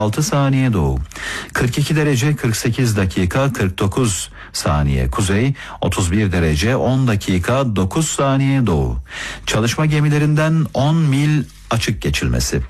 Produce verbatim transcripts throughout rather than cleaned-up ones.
altı saniye doğu, kırk iki derece kırk sekiz dakika kırk dokuz saniye kuzey, otuz bir derece on dakika dokuz saniye doğu. Çalışma gemilerinden on mil açık geçilmesi.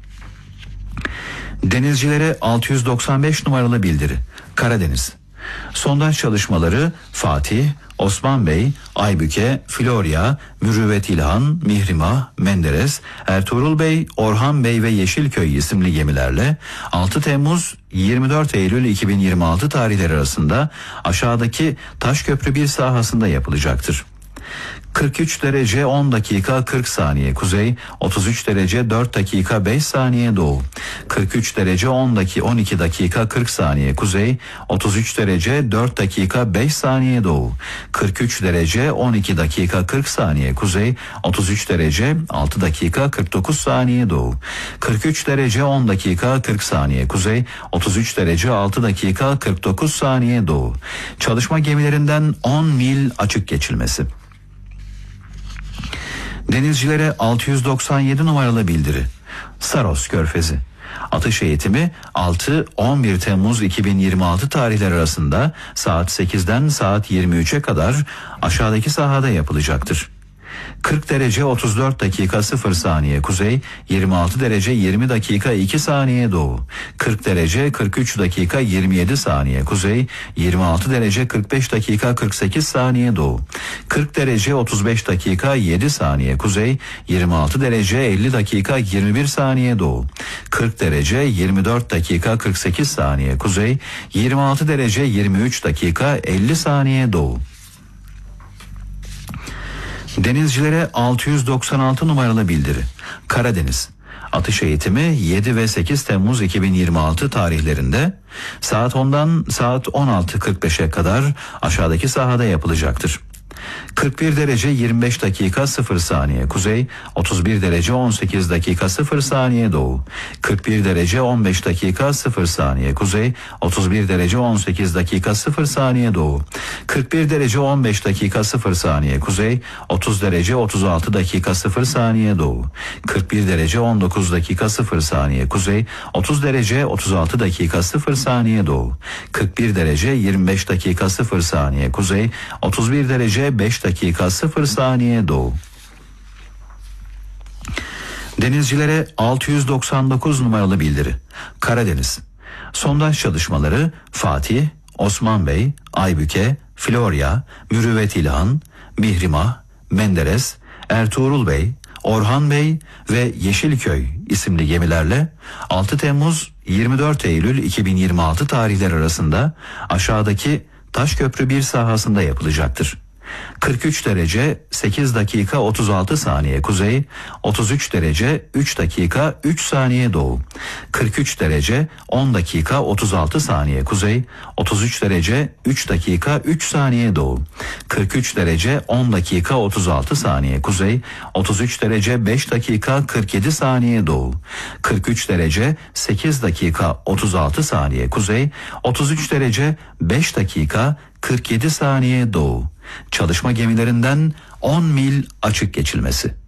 Denizcilere altı yüz doksan beş numaralı bildiri. Karadeniz. Sondaj çalışmaları Fatih, Osman Bey, Aybüke, Florya, Mürüvvet İlhan, Mihrimah, Menderes, Ertuğrul Bey, Orhan Bey ve Yeşilköy isimli gemilerle altı Temmuz yirmi dört Eylül iki bin yirmi altı tarihleri arasında aşağıdaki Taşköprü bir sahasında yapılacaktır. kırk üç derece on dakika kırk saniye kuzey, otuz üç derece dört dakika beş saniye doğu, kırk üç derece on dakika on iki dakika kırk saniye kuzey, otuz üç derece dört dakika beş saniye doğu, kırk üç derece on iki dakika kırk saniye kuzey, otuz üç derece altı dakika kırk dokuz saniye doğu, kırk üç derece on dakika kırk saniye kuzey, otuz üç derece altı dakika kırk dokuz saniye doğu. Çalışma gemilerinden on mil açık geçilmesi. Denizcilere altı yüz doksan yedi numaralı bildiri. Saros Körfezi. Atış eğitimi altı on bir Temmuz iki bin yirmi altı tarihleri arasında saat sekizden saat yirmi üçe kadar aşağıdaki sahada yapılacaktır. kırk derece otuz dört dakika sıfır saniye kuzey, yirmi altı derece yirmi dakika iki saniye doğu, kırk derece kırk üç dakika yirmi yedi saniye kuzey, yirmi altı derece kırk beş dakika kırk sekiz saniye doğu, kırk derece otuz beş dakika yedi saniye kuzey, yirmi altı derece elli dakika yirmi bir saniye doğu, kırk derece yirmi dört dakika kırk sekiz saniye kuzey, yirmi altı derece yirmi üç dakika elli saniye doğu. Denizcilere altı yüz doksan altı numaralı bildiri. Karadeniz. Atış eğitimi yedi ve sekiz Temmuz iki bin yirmi altı tarihlerinde saat ondan saat on altı kırk beşe kadar aşağıdaki sahada yapılacaktır. kırk bir derece yirmi beş dakika sıfır saniye kuzey, otuz bir derece on sekiz dakika sıfır saniye doğu, kırk bir derece on beş dakika sıfır saniye kuzey, otuz bir derece on sekiz dakika sıfır saniye doğu, kırk bir derece on beş dakika sıfır saniye kuzey, otuz derece otuz altı dakika sıfır saniye doğu, kırk bir derece on dokuz dakika sıfır saniye kuzey, otuz derece otuz altı dakika sıfır saniye doğu, kırk bir derece yirmi beş dakika sıfır saniye kuzey, otuz bir derece beş dakika sıfır saniye doğu. Denizcilere altı yüz doksan dokuz numaralı bildiri. Karadeniz. Sondaj çalışmaları Fatih, Osman Bey, Aybüke, Florya, Mürüvvet İlhan, Mihrimah, Menderes, Ertuğrul Bey, Orhan Bey ve Yeşilköy isimli gemilerle altı Temmuz yirmi dört Eylül iki bin yirmi altı tarihleri arasında aşağıdaki Taşköprü bir sahasında yapılacaktır. kırk üç derece sekiz dakika otuz altı saniye kuzey, otuz üç derece üç dakika üç saniye doğu, kırk üç derece on dakika otuz altı saniye kuzey, otuz üç derece üç dakika üç saniye doğu, kırk üç derece on dakika otuz altı saniye kuzey, otuz üç derece beş dakika kırk yedi saniye doğu, kırk üç derece sekiz dakika otuz altı saniye kuzey, otuz üç derece beş dakika kırk yedi saniye doğu. Çalışma gemilerinden on mil açık geçilmesi.